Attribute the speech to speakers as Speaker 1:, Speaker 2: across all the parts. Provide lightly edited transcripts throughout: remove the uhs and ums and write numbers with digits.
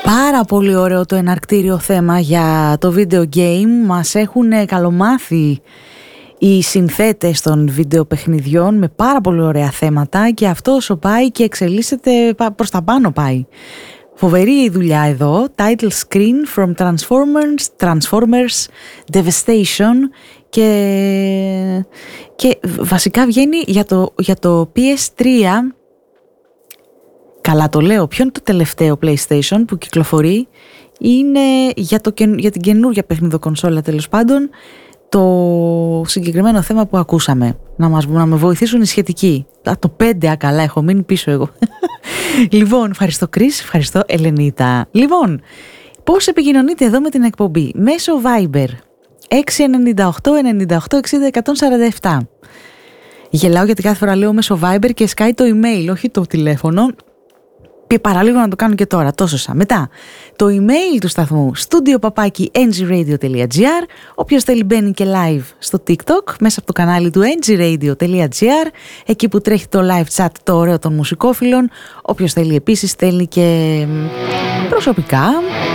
Speaker 1: Πάρα πολύ ωραίο το εναρκτήριο θέμα για το video game. Μας έχουν καλομάθει οι συνθέτες των βίντεο παιχνιδιών με πάρα πολύ ωραία θέματα και αυτό όσο πάει και εξελίσσεται προς τα πάνω πάει. Φοβερή η δουλειά εδώ. Title screen from Transformers Devastation και βασικά βγαίνει για το PS3. Καλά το λέω, ποιο είναι το τελευταίο PlayStation που κυκλοφορεί? Είναι για την καινούργια παιχνιδοκονσόλα τέλος πάντων το συγκεκριμένο θέμα που ακούσαμε. Να με βοηθήσουν οι σχετικοί. Το 5, καλά, έχω μείνει πίσω εγώ. Λοιπόν, ευχαριστώ Κρίς, ευχαριστώ Ελενίτα. Λοιπόν, πώς επικοινωνείτε εδώ με την εκπομπή? Μέσω Viber 698 98 60 147. Γελάω γιατί κάθε φορά λέω μέσω Viber και σκάει το email, όχι το τηλέφωνο. Παραλίγο να το κάνω και τώρα, τόσο σαν. Μετά, το email του σταθμού studio@ngradio.gr. Όποιος θέλει μπαίνει και live στο TikTok μέσα από το κανάλι του ngradio.gr, εκεί που τρέχει το live chat το ωραίο των μουσικόφιλων. Όποιος θέλει επίσης στέλνει και προσωπικά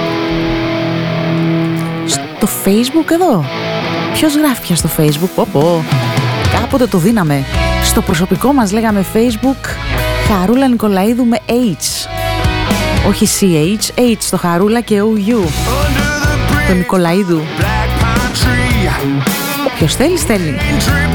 Speaker 1: στο Facebook εδώ. Ποιος γράφει πια στο Facebook? Κάποτε το δίναμε. Στο προσωπικό μας λέγαμε Facebook Χαρούλα Νικολαίδου με H. Όχι CH, H στο Χαρούλα και OU. Το Νικολαίδου. Όποιος θέλει στέλνει.